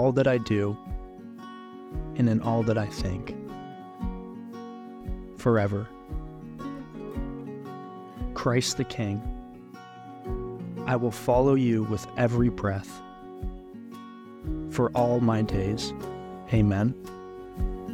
all that I do and in all that I think, forever. Christ the King, I will follow you with every breath for all my days. Amen.